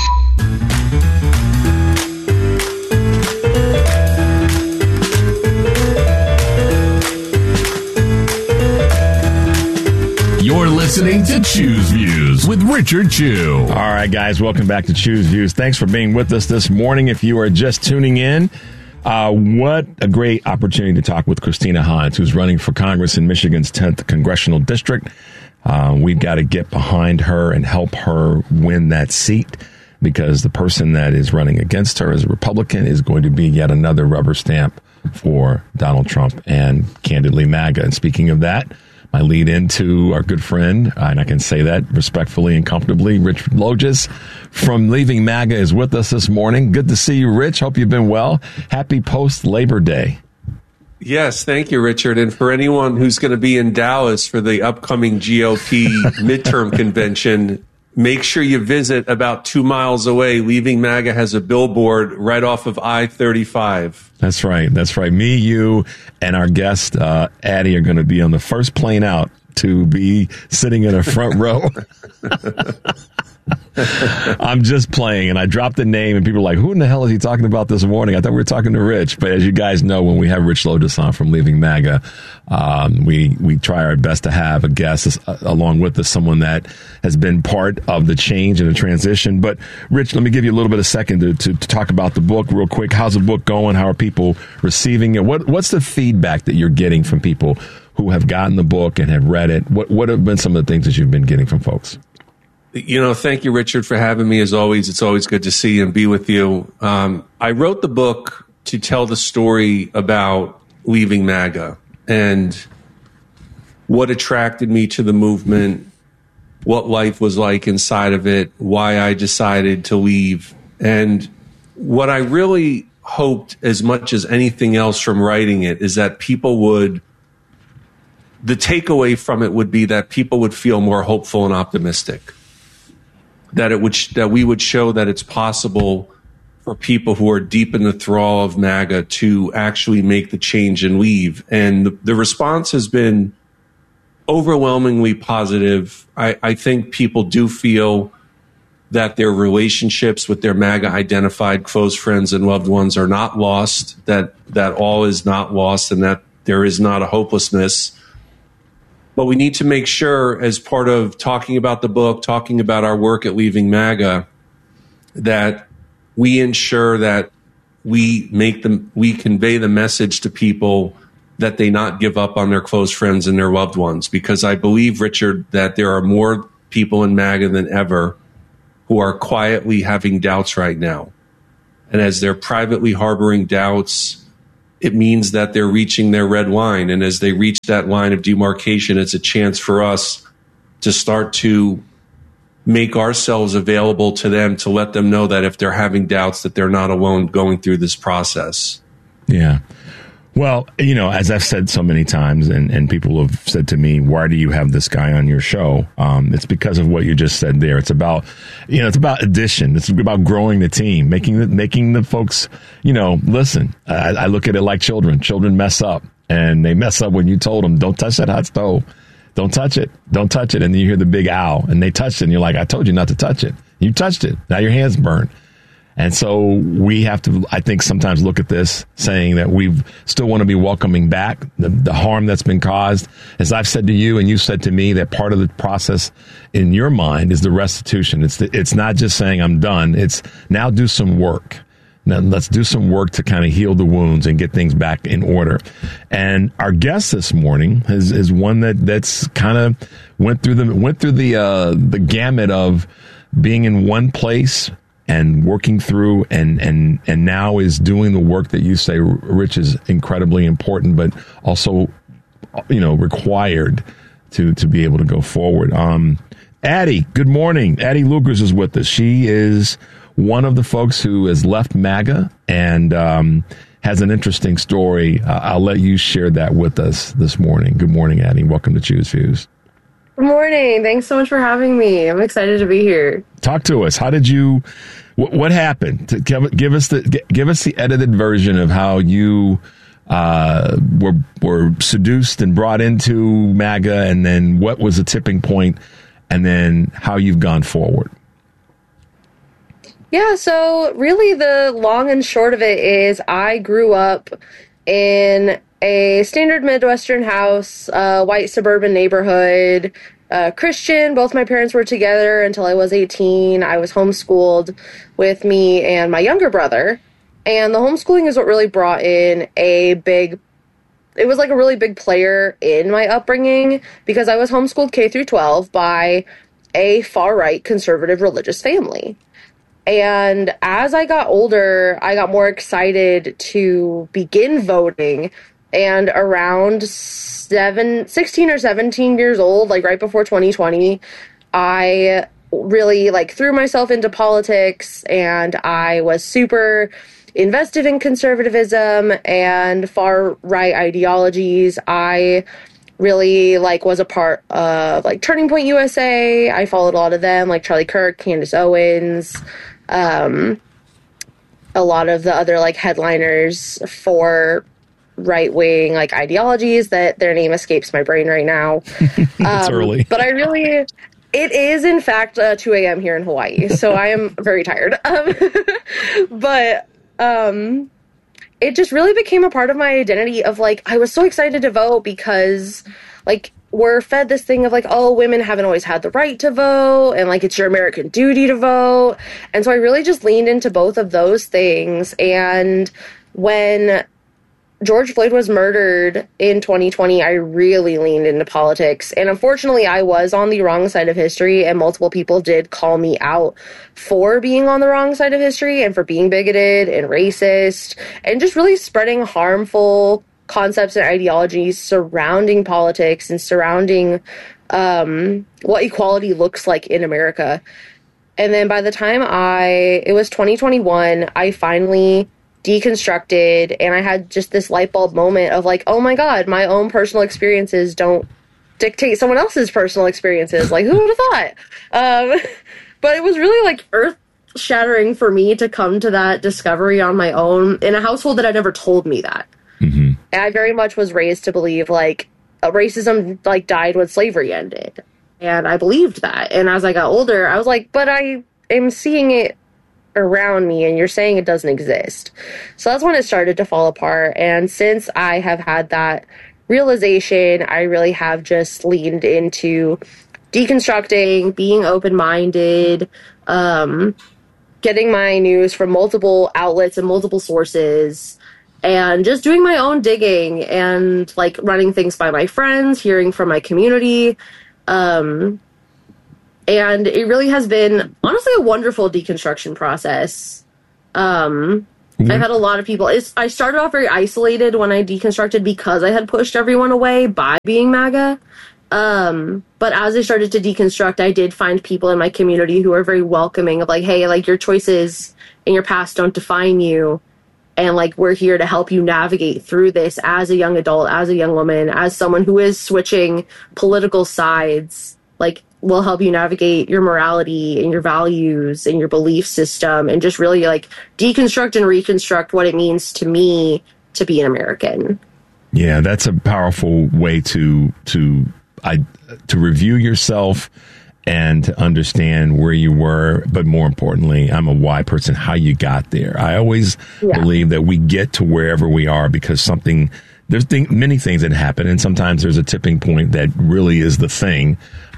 [SPEAKER 1] You're listening to Choose Views with Richard Chew. All right, guys, welcome back to Choose Views. Thanks for being with us this morning. If you are just tuning in, what a great opportunity to talk with Christina Hines, who's running for Congress in Michigan's 10th Congressional District. We've got to get behind her and help her win that seat, because the person that is running against her as a Republican is going to be yet another rubber stamp for Donald Trump and, candidly, MAGA. And speaking of that, my lead into our good friend, and I can say that respectfully and comfortably, Rich Loges from Leaving MAGA is with us this morning. Good to see you, Rich. Hope you've been well. Happy post-Labor Day.
[SPEAKER 25] Yes, thank you, Richard. And for anyone who's going to be in Dallas for the upcoming GOP midterm convention, make sure you visit about 2 miles away. Leaving MAGA has a billboard right off of I-35.
[SPEAKER 1] That's right. That's right. Me, you, and our guest, Addie, are going to be on the first plane out to be sitting in a front row. I'm just playing, and I dropped the name, and people are like, who in the hell is he talking about this morning? I thought we were talking to Rich, but as you guys know, when we have Rich Loges on from Leaving MAGA, we try our best to have a guest along with us, someone that has been part of the change and the transition. But Rich, let me give you a little bit of a second to talk about the book real quick. How's the book going? How are people receiving it? What's the feedback that you're getting from people who have gotten the book and have read it? What have been some of the things that you've been getting from folks?
[SPEAKER 25] You know, thank you, Richard, for having me. As always, it's always good to see you and be with you. I wrote the book to tell the story about Leaving MAGA and what attracted me to the movement, what life was like inside of it, why I decided to leave. And what I really hoped, as much as anything else from writing it, is that the takeaway from it would be that people would feel more hopeful and optimistic. that we would show that it's possible for people who are deep in the thrall of MAGA to actually make the change and leave. And the response has been overwhelmingly positive. I think people do feel that their relationships with their MAGA identified close friends and loved ones are not lost, that all is not lost, and that there is not a hopelessness. But we need to make sure, as part of talking about the book, talking about our work at Leaving MAGA, that we ensure that we convey the message to people that they not give up on their close friends and their loved ones. Because I believe, Richard, that there are more people in MAGA than ever who are quietly having doubts right now. And as they're privately harboring doubts, it means that they're reaching their red line. And as they reach that line of demarcation, it's a chance for us to start to make ourselves available to them, to let them know that if they're having doubts, that they're not alone going through this process.
[SPEAKER 1] Yeah. Well, as I've said so many times, and people have said to me, why do you have this guy on your show? It's because of what you just said there. It's about, it's about addition. It's about growing the team, making the folks, listen. I look at it like children. Children mess up, and they mess up when you told them, don't touch that hot stove. Don't touch it. Don't touch it. And then you hear the big ow, and they touched it, and you're like, I told you not to touch it. You touched it. Now your hand's burned. And so we have to, I think, sometimes look at this saying that we still want to be welcoming back the harm that's been caused. As I've said to you and you said to me, that part of the process in your mind is the restitution. It's not just saying I'm done. It's now do some work. Now let's do some work to kind of heal the wounds and get things back in order. And our guest this morning is one that's kind of went through the gamut of being in one place and working through and now is doing the work that you say, Rich, is incredibly important, but also, required to be able to go forward. Addie, good morning. Addie Luggers is with us. She is one of the folks who has left MAGA and has an interesting story. I'll let you share that with us this morning. Good morning, Addie. Welcome to Choose Views.
[SPEAKER 4] Good morning. Thanks so much for having me. I'm excited to be here.
[SPEAKER 1] Talk to us. How did you? What happened? Give us the edited version of how you were seduced and brought into MAGA, and then what was the tipping point, and then how you've gone forward.
[SPEAKER 4] Yeah. So really, the long and short of it is, I grew up in a standard Midwestern house, white suburban neighborhood, Christian. Both my parents were together until I was 18. I was homeschooled with me and my younger brother. And the homeschooling is what really brought in it was like a really big player in my upbringing, because I was homeschooled K through 12 by a far-right conservative religious family. And as I got older, I got more excited to begin voting. And around 16 or 17 years old, like right before 2020, I really threw myself into politics, and I was super invested in conservatism and far-right ideologies. I really was a part of Turning Point USA. I followed a lot of them, like Charlie Kirk, Candace Owens, a lot of the other headliners for right-wing ideologies that their name escapes my brain right now.
[SPEAKER 1] It's early.
[SPEAKER 4] But it is in fact 2 a.m. here in Hawaii, so I am very tired. But it just really became a part of my identity of I was so excited to vote because we're fed this thing of women haven't always had the right to vote, and it's your American duty to vote. And so I really just leaned into both of those things. And when George Floyd was murdered in 2020, I really leaned into politics. And unfortunately, I was on the wrong side of history, and multiple people did call me out for being on the wrong side of history and for being bigoted and racist and just really spreading harmful concepts and ideologies surrounding politics and surrounding what equality looks like in America. And then by the time it was 2021, I finally deconstructed, and I had just this light bulb moment of oh my God, my own personal experiences don't dictate someone else's personal experiences. Who would have thought? But it was really like earth-shattering for me to come to that discovery on my own in a household that had never told me that. Mm-hmm. And I very much was raised to believe like racism like died when slavery ended. And I believed that. And as I got older, I was like, but I am seeing it around me and you're saying it doesn't exist. So that's when it started to fall apart. And since I have had that realization, I really have just leaned into deconstructing, being open-minded, getting my news from multiple outlets and multiple sources, and just doing my own digging and like running things by my friends, hearing from my community. And it really has been honestly a wonderful deconstruction process. I've had a lot of people. I started off very isolated when I deconstructed because I had pushed everyone away by being MAGA. But as I started to deconstruct, I did find people in my community who are very welcoming of like, hey, like your choices in your past don't define you. And like, we're here to help you navigate through this as a young adult, as a young woman, as someone who is switching political sides. Like, we'll help you navigate your morality and your values and your belief system and just really like deconstruct and reconstruct what it means to me to be an American.
[SPEAKER 1] Yeah, that's a powerful way to review yourself and to understand where you were, but more importantly, I'm a why person, how you got there. I always believe that we get to wherever we are because there's many things that happen, and sometimes there's a tipping point that really is the thing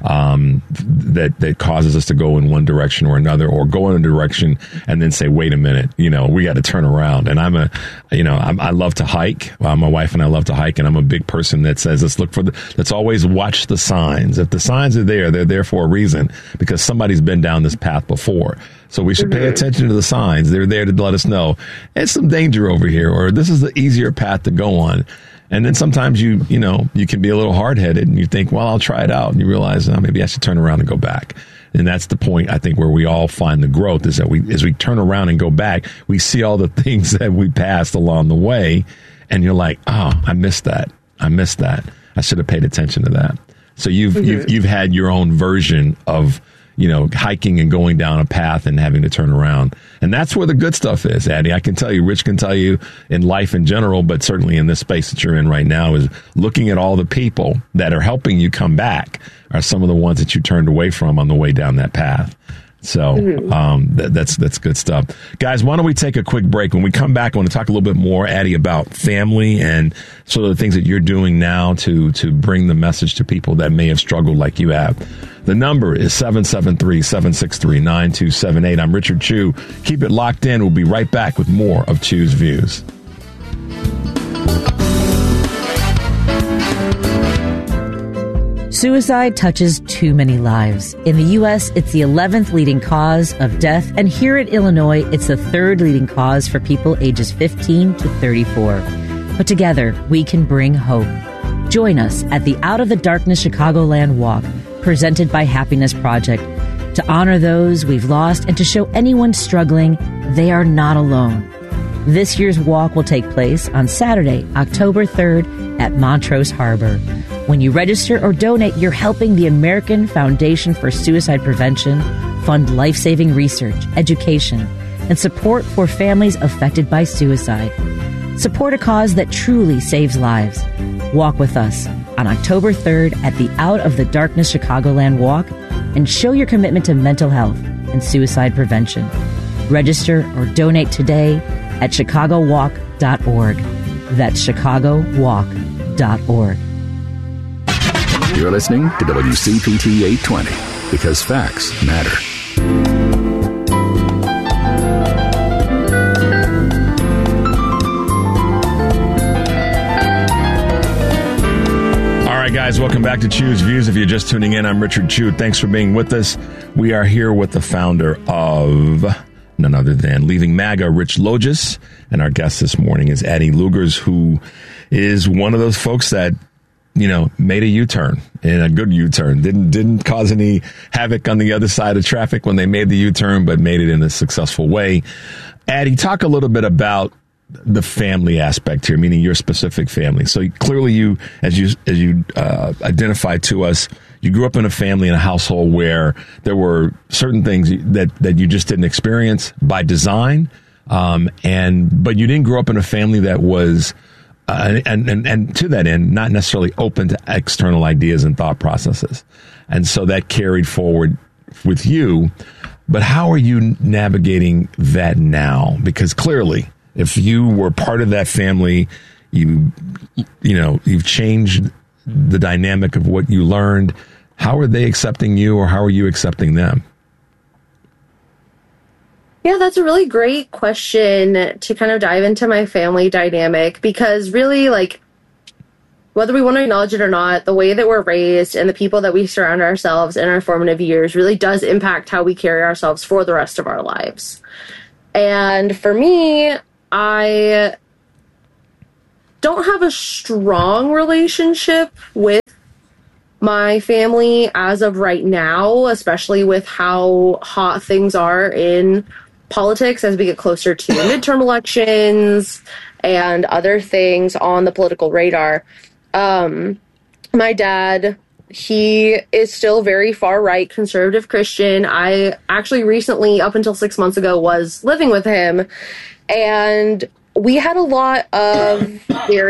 [SPEAKER 1] that causes us to go in one direction or another, or go in a direction and then say, wait a minute, we got to turn around. And I love to hike. My wife and I love to hike, and I'm a big person that says, let's always watch the signs. If the signs are there, they're there for a reason, because somebody's been down this path before. So we should pay attention to the signs. They're there to let us know it's some danger over here, or this is the easier path to go on. And then sometimes you can be a little hard-headed and you think, well, I'll try it out. And you realize, maybe I should turn around and go back. And that's the point, I think, where we all find the growth is that as we turn around and go back, we see all the things that we passed along the way. And you're like, oh, I missed that. I should have paid attention to that. So you've had your own version of hiking and going down a path and having to turn around. And that's where the good stuff is, Addie. I can tell you, Rich can tell you in life in general, but certainly in this space that you're in right now, is looking at all the people that are helping you come back are some of the ones that you turned away from on the way down that path. So that's good stuff. Guys, why don't we take a quick break? When we come back, I want to talk a little bit more, Addie, about family and sort of the things that you're doing now to bring the message to people that may have struggled like you have. The number is 773-763-9278. I'm Richard Chew. Keep it locked in. We'll be right back with more of Chew's Views.
[SPEAKER 5] Suicide touches too many lives. In the U.S., it's the 11th leading cause of death, and here in Illinois, it's the 3rd leading cause for people ages 15 to 34. But together, we can bring hope. Join us at the Out of the Darkness Chicagoland Walk, presented by Happiness Project, to honor those we've lost and to show anyone struggling they are not alone. This year's walk will take place on Saturday, October 3rd at Montrose Harbor. When you register or donate, you're helping the American Foundation for Suicide Prevention fund life-saving research, education, and support for families affected by suicide. Support a cause that truly saves lives. Walk with us on October 3rd at the Out of the Darkness Chicagoland Walk and show your commitment to mental health and suicide prevention. Register or donate today at chicagowalk.org. That's chicagowalk.org.
[SPEAKER 8] You're listening to WCPT 820 because facts matter.
[SPEAKER 1] All right, guys, welcome back to Chew's Views. If you're just tuning in, I'm Richard Chew. Thanks for being with us. We are here with the founder of none other than Leaving MAGA, Rich Logis. And our guest this morning is Addie Luggers, who is one of those folks that made a U-turn, and a good U-turn. Didn't cause any havoc on the other side of traffic when they made the U-turn, but made it in a successful way. Addie, talk a little bit about the family aspect here, meaning your specific family. So clearly as you identified to us, you grew up in a family, in a household where there were certain things that you just didn't experience by design. But you didn't grow up in a family that was, and to that end, not necessarily open to external ideas and thought processes. And so that carried forward with you. But how are you navigating that now? Because clearly, if you were part of that family, you've changed the dynamic of what you learned. How are they accepting you, or how are you accepting them?
[SPEAKER 4] Yeah, that's a really great question to kind of dive into my family dynamic, because really, like, whether we want to acknowledge it or not, the way that we're raised and the people that we surround ourselves in our formative years really does impact how we carry ourselves for the rest of our lives. And for me, I don't have a strong relationship with my family as of right now, especially with how hot things are in politics as we get closer to midterm elections and other things on the political radar. My dad, he is still very far right conservative Christian. I actually recently, up until 6 months ago, was living with him, and we had a lot of very